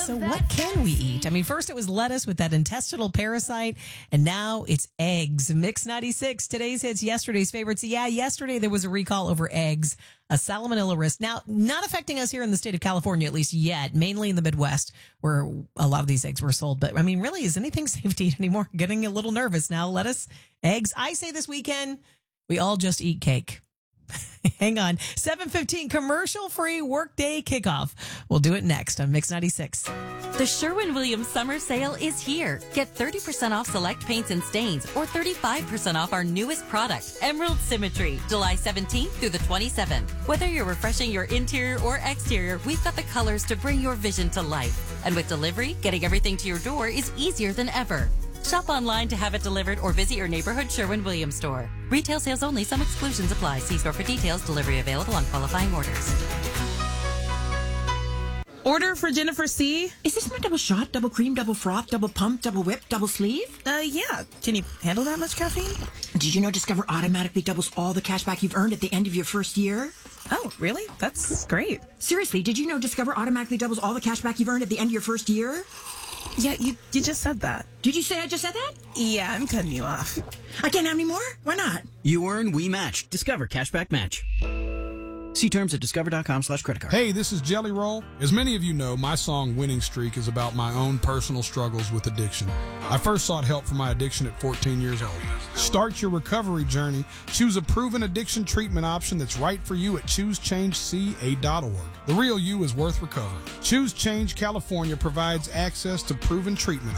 So what can we eat? I mean, first it was lettuce with that intestinal parasite, and now it's eggs. Mix 96, today's hits, yesterday's favorites. Yeah, yesterday there was a recall over eggs, a salmonella risk. Now, not affecting us here in the state of California, at least yet, mainly in the Midwest, where a lot of these eggs were sold. But I mean, really, is anything safe to eat anymore? Getting a little nervous now. Lettuce, eggs. I say this weekend, we all just eat cake. Hang on. 7:15 commercial-free workday kickoff. We'll do it next on Mix 96. The Sherwin-Williams summer sale is here. Get 30% off select paints and stains or 35% off our newest product, Emerald Symmetry, July 17th through the 27th. Whether you're refreshing your interior or exterior, we've got the colors to bring your vision to life. And with delivery, getting everything to your door is easier than ever. Shop online to have it delivered or visit your neighborhood Sherwin-Williams store. Retail sales only. Some exclusions apply. See store for details. Delivery available on qualifying orders. Order for Jennifer C. Is this my double shot, double cream, double froth, double pump, double whip, double sleeve? Yeah. Can you handle that much caffeine? Did you know Discover automatically doubles all the cash back you've earned at the end of your first year? Oh, really? That's great. Seriously, did you know Discover automatically doubles all the cash back you've earned at the end of your first year? Yeah, you just said that. Did you say I just said that? Yeah, I'm cutting you off. I can't have any more? Why not? You earn, we match. Discover Cashback Match. See terms at discover.com/creditcard. Hey, this is Jelly Roll. As many of you know, my song Winning Streak is about my own personal struggles with addiction. I first sought help for my addiction at 14 years old. Start your recovery journey. Choose a proven addiction treatment option that's right for you at ChooseChangeCA.org. The real you is worth recovering. Choose Change California provides access to proven treatment